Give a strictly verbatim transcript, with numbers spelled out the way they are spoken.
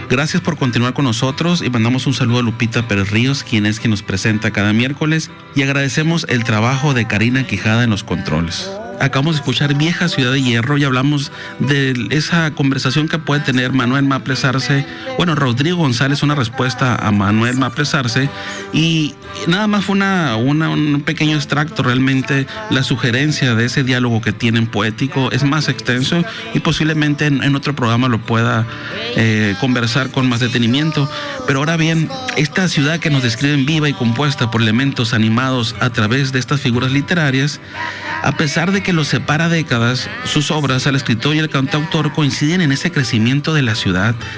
Gracias por continuar con nosotros y mandamos un saludo a Lupita Pérez Ríos, quien es quien nos presenta cada miércoles, y agradecemos el trabajo de Karina Quijada en los controles. Acabamos de escuchar Vieja Ciudad de Hierro y hablamos de esa conversación que puede tener Manuel Maples Arce. Bueno, Rodrigo González, una respuesta a Manuel Maples Arce, y nada más fue una, una, un pequeño extracto. Realmente la sugerencia de ese diálogo que tienen poético es más extenso y posiblemente en, en otro programa lo pueda eh, conversar con más detenimiento. Pero ahora bien, esta ciudad que nos describen viva y compuesta por elementos animados a través de estas figuras literarias, a pesar de que los separa décadas, sus obras, el escritor y el cantautor coinciden en ese crecimiento de la ciudad,